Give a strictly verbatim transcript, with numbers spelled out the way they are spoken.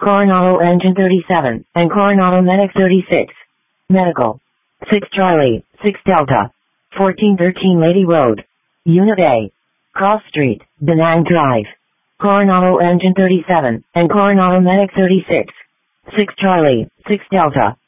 Coronado Engine thirty-seven, and Coronado Medic thirty-six. Medical. six Charlie, six Delta. fourteen thirteen Lady Road. Unit A. Cross Street, Da Nang Drive. Coronado Engine thirty-seven, and Coronado Medic thirty-six. six Charlie, six Delta.